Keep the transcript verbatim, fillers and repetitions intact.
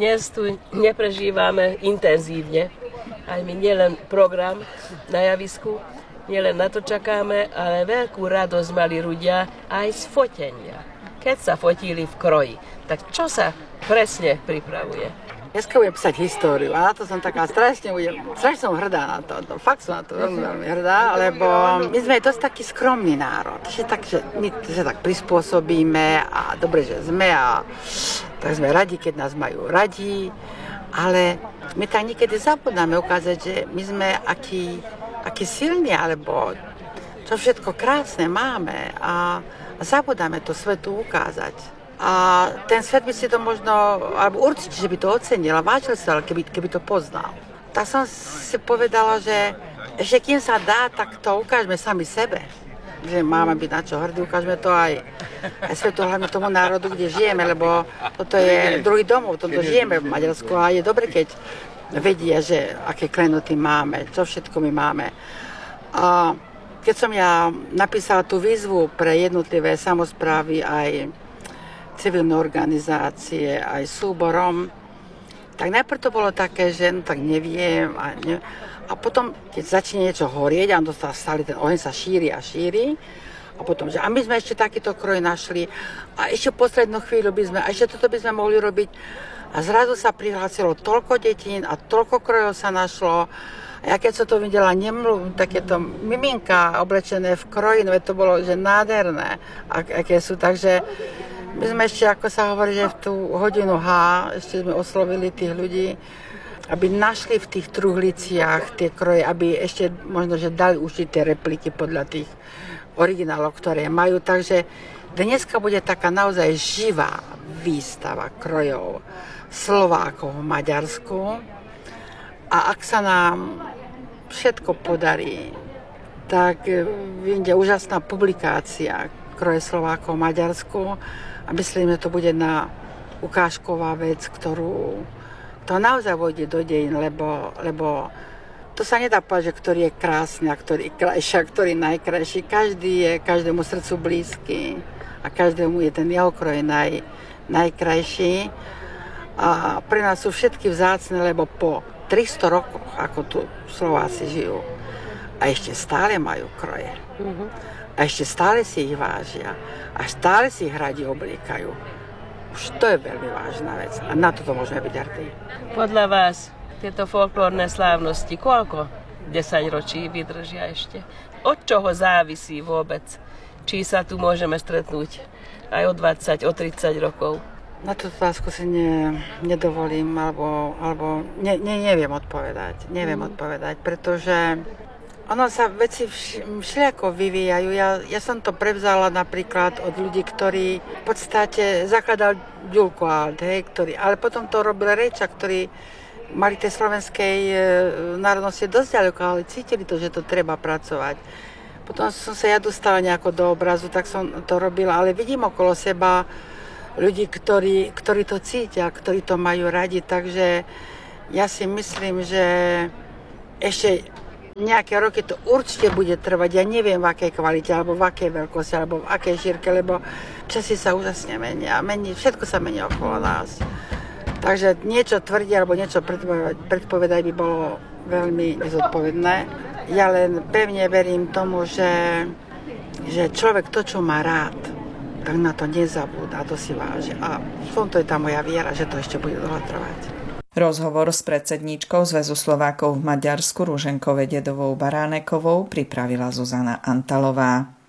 dnes tu neprežívame intenzívne. Aj my nielen program na javisku, nielen na to čakáme, ale veľkú radosť mali ľudia aj z fotenia. Keď sa fotili v kroji, tak čo sa presne pripravuje? Dneska budem písať históriu a na to som taká strašne, budem, strašne som hrdá na to, to fakt som na to veľmi, veľmi hrdá, lebo my sme dosť taký skromný národ, že, tak, že my sa tak prispôsobíme a dobre, že sme a tak sme radi, keď nás majú radi, ale my tak niekedy zabudáme ukázať, že my sme akí, akí silní, alebo čo všetko krásne máme a zabudáme to svetu ukázať. A ten svet by si to možno, alebo určite, že by to ocenil a vážil sa, keby, keby to poznal. Tak som si povedala, že ešte kým sa dá, tak to ukážeme sami sebe. Že máme byť na čo hrdí, ukážeme to aj, aj svetu, hlavne tomu národu, kde žijeme, lebo toto je druhý domov, toto žijeme v Maďarsku a je dobre, keď vedia, že aké klenoty máme, čo všetko my máme. A keď som ja napísala tú výzvu pre jednotlivé samosprávy aj civilné organizácie, aj súborom, tak najprv to bolo také, že no tak neviem a, ne, a potom, keď začne niečo horieť a on dostal stále, ten oheň sa šíri a šíri a potom, že a my sme ešte takýto kroj našli a ešte poslednú chvíľu by sme, a ešte toto by sme mohli robiť a zrazu sa prihlásilo toľko detín a toľko krojov sa našlo a ja keď som to videla, nemluvím, takéto miminka oblečené v kroji, no to bolo, že nádherné, ak, aké sú, takže my sme ešte, ako sa hovorí, že v tú hodinu H ešte sme oslovili tých ľudí, aby našli v tých truhliciach tie kroje, aby ešte možno, že dali ušiť tie repliky podľa tých originálov, ktoré majú. Takže dneska bude taká naozaj živá výstava krojov Slovákov v Maďarsku. A ak sa nám všetko podarí, tak vyjde úžasná publikácia kroje Slovákov v Maďarsku. A myslím, že to bude na ukážková vec, ktorú to naozaj vôjde do dejín, lebo, lebo to sa nedá povedať, že ktorý je krásny a ktorý je krajší a ktorý je najkrajší. Každý je každému srdcu blízky a každému je ten jeho kroj naj, najkrajší. A pre nás sú všetky vzácne, lebo po tristo rokoch, ako tu Slováci žijú, a ešte stále majú kroje. Mm-hmm. A ešte stále si ich vážia. A stále si ich radi obliekajú. Už to je veľmi vážna vec. A na toto môžeme byť hrdí. Podľa vás tieto folklórne slávnosti, koľko desaťročí vydržia ešte? Od čoho závisí vôbec? Či sa tu môžeme stretnúť aj o dvadsať, o tridsať rokov? Na tú otázku si ne, nedovolím, alebo, alebo ne, ne, neviem odpovedať. Neviem mm. odpovedať, pretože ono sa veci všelijako vyvíjajú. Ja, ja som to prevzala napríklad od ľudí, ktorí v podstate zakladal Ďulko Alt, hej, ktorý, ale potom to robil Rejča, ktorí mali tej slovenskej e, národnosti dosť ďaleko, ale cítili to, že to treba pracovať. Potom som sa ja dostala nejako do obrazu, tak som to robila, ale vidím okolo seba ľudí, ktorí, ktorí to cítia, ktorí to majú radi, takže ja si myslím, že ešte nejaké roky to určite bude trvať. Ja neviem, v akej kvalite, alebo v akej veľkosti, alebo v akej šírke, lebo časy sa úžasne menia. Mení, všetko sa mení okolo nás. Takže niečo tvrdiť, alebo niečo predpovedať, predpovedať by bolo veľmi nezodpovedné. Ja len pevne verím tomu, že, že človek to, čo má rád, tak na to nezabúda, to si váži. A v tomto je tá moja viera, že to ešte bude dlho trvať. Rozhovor s predsedníčkou Zväzu Slovákov v Maďarsku Ruženkou Vededovou Baránekovou pripravila Zuzana Antalová.